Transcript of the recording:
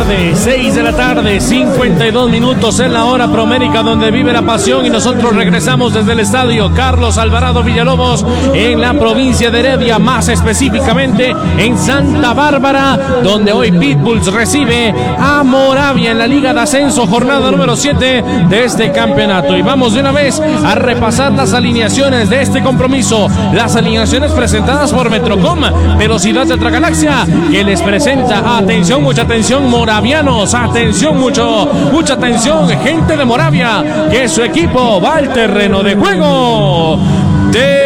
tarde, 6 de la tarde, 52 minutos en la hora promérica donde vive la pasión, y nosotros regresamos desde el estadio Carlos Alvarado Villalobos en la provincia de Heredia, más específicamente en Santa Bárbara, donde hoy Pitbulls recibe a Moravia en la Liga de Ascenso, jornada número 7 de este campeonato. Y vamos de una vez a repasar las alineaciones de este compromiso, las alineaciones presentadas por Metrocom, Velocidad de otra galaxia, que les presenta, atención, mucha atención moravianos, atención, mucha atención gente de Moravia, que su equipo va al terreno de juego de